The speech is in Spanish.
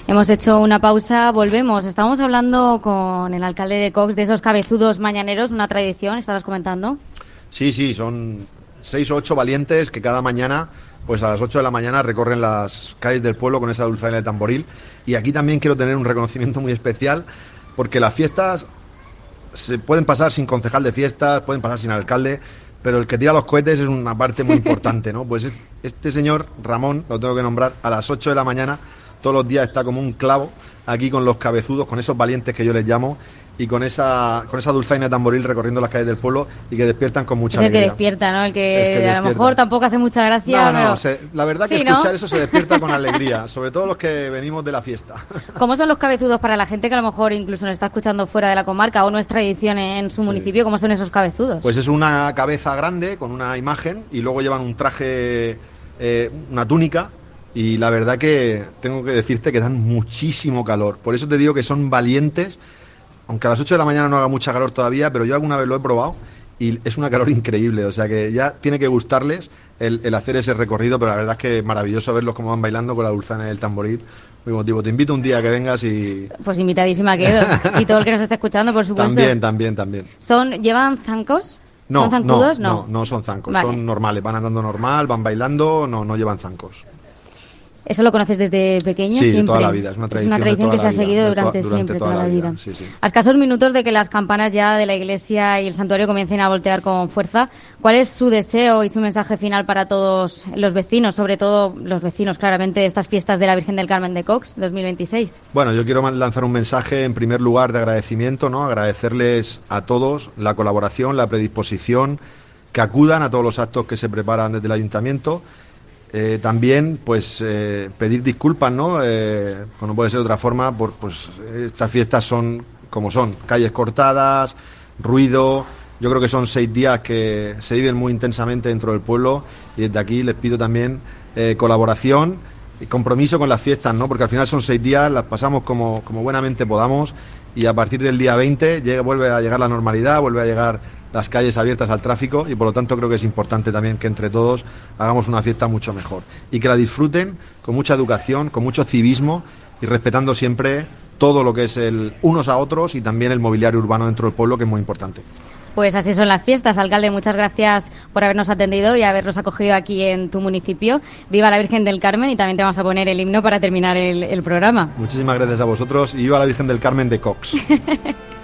Hemos hecho una pausa, volvemos. Estábamos hablando con el alcalde de Cox de esos cabezudos mañaneros, una tradición, estabas comentando. Sí, son 6 o 8 valientes que cada mañana, pues a las 8 de la mañana recorren las calles del pueblo con esa dulzaina de tamboril. Y aquí también quiero tener un reconocimiento muy especial, porque las fiestas se pueden pasar sin concejal de fiestas, pueden pasar sin alcalde, pero el que tira los cohetes es una parte muy importante, ¿no? Pues este señor, Ramón, lo tengo que nombrar, a las 8 de la mañana, todos los días está como un clavo aquí con los cabezudos, con esos valientes que yo les llamo, y con esa dulzaina de tamboril recorriendo las calles del pueblo y que despiertan con mucha alegría. El que despierta, ¿no? El que a lo mejor tampoco hace mucha gracia. No, la verdad que escuchar eso se despierta con alegría, sobre todo los que venimos de la fiesta. ¿Cómo son los cabezudos para la gente que a lo mejor incluso nos está escuchando fuera de la comarca o no es tradición en su municipio? ¿Cómo son esos cabezudos? Pues es una cabeza grande con una imagen y luego llevan un traje, una túnica. Y la verdad que tengo que decirte que dan muchísimo calor. Por eso te digo que son valientes, aunque a las 8 de la mañana no haga mucha calor todavía, pero yo alguna vez lo he probado y es una calor increíble. O sea que ya tiene que gustarles el hacer ese recorrido, pero la verdad es que es maravilloso verlos cómo van bailando con la dulzaina del tamboril. Muy emotivo. Te invito un día a que vengas y... Pues invitadísima quedo. Y todo el que nos esté escuchando, por supuesto. También. ¿Llevan zancos? No, ¿Son zancudos? No son zancos. Vale. Son normales, van andando normal, van bailando, no llevan zancos. ¿Eso lo conoces desde pequeño? Sí, siempre. de toda la vida. Es una tradición que se ha seguido durante siempre, toda la vida. Sí. A escasos minutos de que las campanas ya de la iglesia y el santuario comiencen a voltear con fuerza, ¿cuál es su deseo y su mensaje final para todos los vecinos, sobre todo los vecinos, claramente, de estas fiestas de la Virgen del Carmen de Cox 2026? Bueno, yo quiero lanzar un mensaje, en primer lugar, de agradecimiento, ¿no? Agradecerles a todos la colaboración, la predisposición, que acudan a todos los actos que se preparan desde el ayuntamiento. También pues pedir disculpas, ¿no? No puede ser de otra forma, pues estas fiestas son como son, calles cortadas, ruido. Yo creo que son 6 días que se viven muy intensamente dentro del pueblo y desde aquí les pido también colaboración y compromiso con las fiestas, ¿no? Porque al final son 6 días, las pasamos como buenamente podamos y a partir del día 20 vuelve a llegar la normalidad, vuelve a llegar las calles abiertas al tráfico y por lo tanto creo que es importante también que entre todos hagamos una fiesta mucho mejor y que la disfruten con mucha educación, con mucho civismo y respetando siempre todo lo que es el unos a otros y también el mobiliario urbano dentro del pueblo, que es muy importante. Pues así son las fiestas, alcalde. Muchas gracias por habernos atendido y habernos acogido aquí en tu municipio. Viva la Virgen del Carmen y también te vamos a poner el himno para terminar el programa. Muchísimas gracias a vosotros y viva la Virgen del Carmen de Cox.